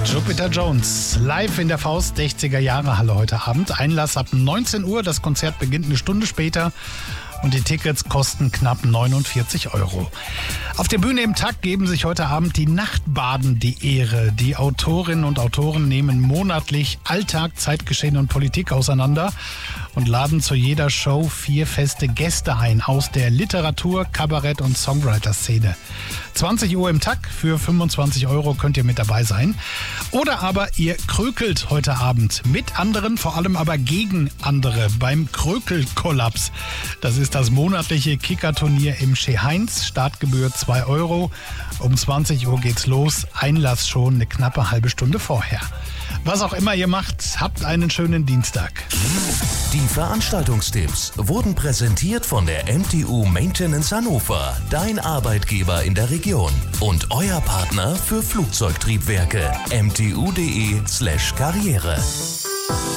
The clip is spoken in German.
Jupiter Jones, live in der Faust 60er Jahre Halle heute Abend. Einlass ab 19 Uhr, das Konzert beginnt eine Stunde später und die Tickets kosten knapp 49 €. Auf der Bühne im Takt geben sich heute Abend die Nachtbaden die Ehre. Die Autorinnen und Autoren nehmen monatlich Alltag, Zeitgeschehen und Politik auseinander und laden zu jeder Show 4 feste Gäste ein aus der Literatur-, Kabarett- und Songwriter-Szene. 20 Uhr im Takt, für 25 € könnt ihr mit dabei sein. Oder aber ihr krökelt heute Abend mit anderen, vor allem aber gegen andere beim Krökel-Kollaps. Das ist das monatliche Kickerturnier im Chez Heinz. Startgebühr 2 €. Um 20 Uhr geht's los. Einlass schon eine knappe halbe Stunde vorher. Was auch immer ihr macht, habt einen schönen Dienstag. Die Veranstaltungstipps wurden präsentiert von der MTU Maintenance Hannover, dein Arbeitgeber in der Region und euer Partner für Flugzeugtriebwerke. mtu.de/karriere.